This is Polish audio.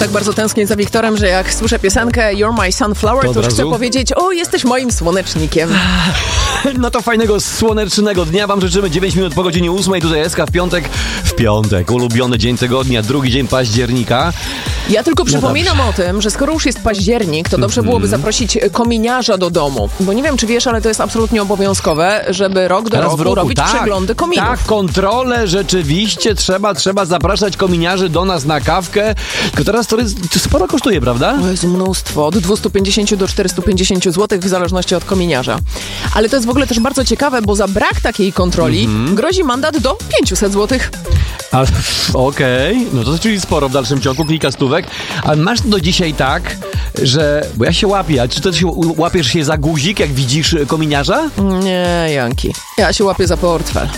tak bardzo tęsknię za Wiktorem, że jak słyszę piosenkę You're My Sunflower, to już chcę powiedzieć: o, jesteś moim słonecznikiem. No to fajnego, słonecznego dnia wam życzymy. 9 minut po godzinie 8. Tutaj SK w piątek. Ulubiony dzień tygodnia, drugi dzień października. Ja tylko przypominam o tym, że skoro już jest październik, to dobrze byłoby zaprosić kominiarza do domu. Bo nie wiem, czy wiesz, ale to jest absolutnie obowiązkowe, żeby rok do roku robić przeglądy kominów. Tak, kontrolę rzeczywiście trzeba zapraszać kominiarzy do nas na kawkę. Tylko teraz to sporo kosztuje, prawda? To jest mnóstwo. Od 250 do 450 zł w zależności od kominiarza. Ale to jest w ogóle też bardzo ciekawe, bo za brak takiej kontroli grozi mandat do 500 zł. Okej, no to czyli sporo w dalszym ciągu, kilka stówek. Ale masz do dzisiaj tak, że... Bo ja się łapię, a czy ty łapiesz się za guzik, jak widzisz kominiarza? Nie, Janki. Ja się łapię za portfel.